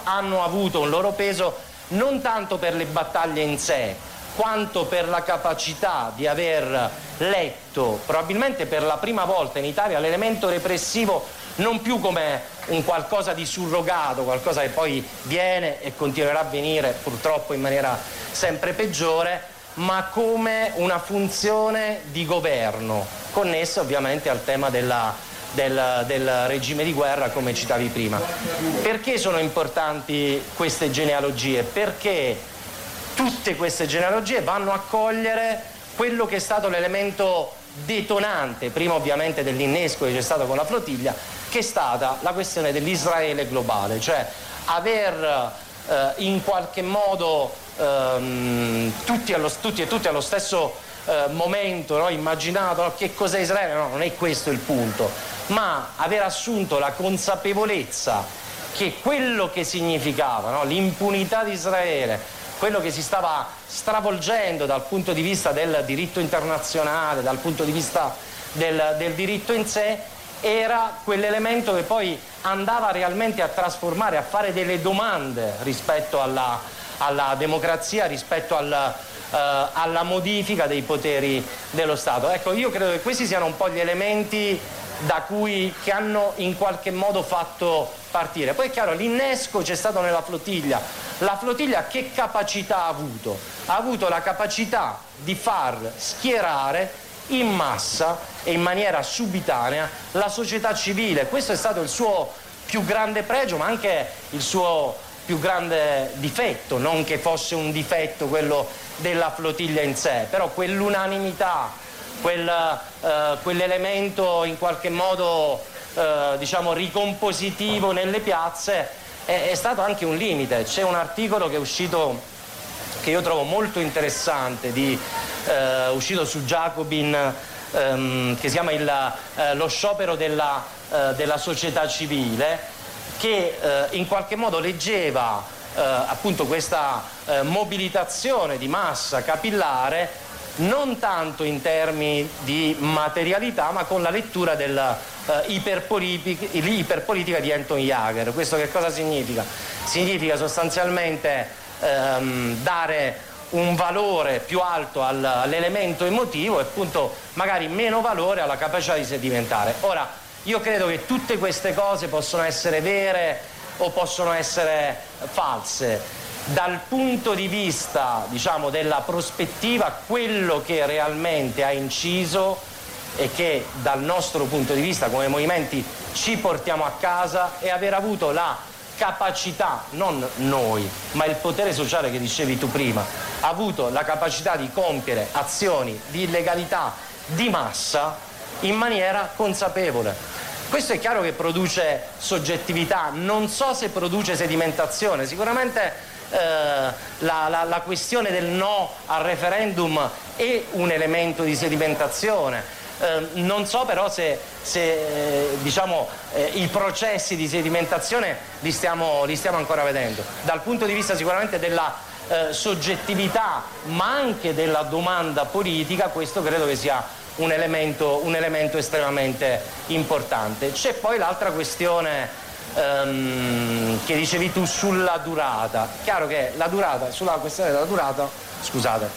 hanno avuto un loro peso non tanto per le battaglie in sé, quanto per la capacità di aver letto, probabilmente per la prima volta in Italia, l'elemento repressivo non più come un qualcosa di surrogato, qualcosa che poi viene e continuerà a venire purtroppo in maniera sempre peggiore, ma come una funzione di governo, connessa ovviamente al tema del regime di guerra, come citavi prima. Perché sono importanti queste genealogie? Perché tutte queste genealogie vanno a cogliere quello che è stato l'elemento detonante, prima ovviamente dell'innesco che c'è stato con la flottiglia, che è stata la questione dell'Israele globale, cioè aver in qualche modo tutti allo stesso momento, no, immaginato, no, che cos'è Israele. No, non è questo il punto, ma aver assunto la consapevolezza che quello che significava, no, l'impunità di Israele, quello che si stava stravolgendo dal punto di vista del diritto internazionale, dal punto di vista del diritto in sé, era quell'elemento che poi andava realmente a trasformare, a fare delle domande rispetto alla democrazia, rispetto alla modifica dei poteri dello Stato. Ecco, io credo che questi siano un po' gli elementi che hanno in qualche modo fatto partire. Poi è chiaro, l'innesco c'è stato nella flottiglia. La flottiglia che capacità ha avuto? Ha avuto la capacità di far schierare in massa e in maniera subitanea la società civile. Questo è stato il suo più grande pregio, ma anche il suo più grande difetto, non che fosse un difetto quello della flottiglia in sé, però quell'unanimità, quell'elemento in qualche modo diciamo ricompositivo nelle piazze è stato anche un limite. C'è un articolo che è uscito, che io trovo molto interessante, uscito su Jacobin, che si chiama lo sciopero della società civile, che in qualche modo leggeva appunto questa mobilitazione di massa capillare non tanto in termini di materialità, ma con la lettura dell'iperpolitica di Anton Jager. Questo che cosa significa? Significa sostanzialmente dare un valore più alto all'elemento emotivo e appunto magari meno valore alla capacità di sedimentare. Ora, io credo che tutte queste cose possono essere vere o possono essere false. Dal punto di vista, diciamo, della prospettiva, quello che realmente ha inciso e che dal nostro punto di vista come movimenti ci portiamo a casa è aver avuto la capacità, non noi, ma il potere sociale che dicevi tu prima, ha avuto la capacità di compiere azioni di illegalità di massa in maniera consapevole. Questo è chiaro che produce soggettività, non so se produce sedimentazione, sicuramente la questione del no al referendum è un elemento di sedimentazione. Non so però se diciamo, i processi di sedimentazione li stiamo ancora vedendo. Dal punto di vista sicuramente della soggettività, ma anche della domanda politica, questo credo che sia un elemento estremamente importante. C'è poi l'altra questione che dicevi tu sulla durata. Chiaro che la durata, sulla questione della durata, scusate,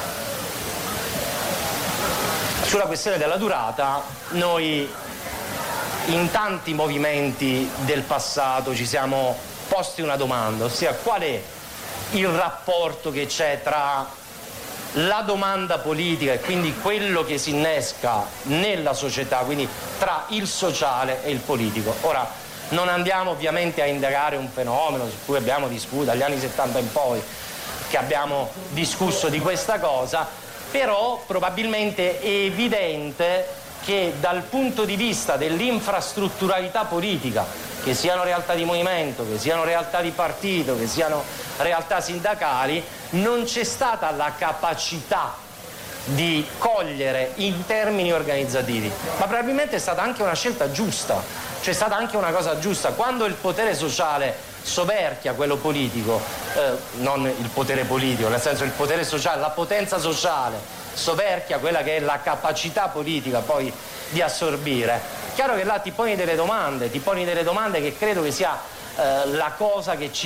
sulla questione della durata noi in tanti movimenti del passato ci siamo posti una domanda, ossia qual è il rapporto che c'è tra la domanda politica e quindi quello che si innesca nella società, quindi tra il sociale e il politico. Ora, non andiamo ovviamente a indagare un fenomeno su cui abbiamo discusso dagli anni 70 in poi, che abbiamo discusso di questa cosa, però probabilmente è evidente che dal punto di vista dell'infrastrutturalità politica, che siano realtà di movimento, che siano realtà di partito, che siano realtà sindacali, non c'è stata la capacità di cogliere in termini organizzativi, ma probabilmente è stata anche una scelta giusta. C'è stata anche una cosa giusta: quando il potere sociale soverchia quello politico, non il potere politico, nel senso il potere sociale, la potenza sociale soverchia quella che è la capacità politica poi di assorbire, chiaro che là ti poni delle domande che credo che sia la cosa che ci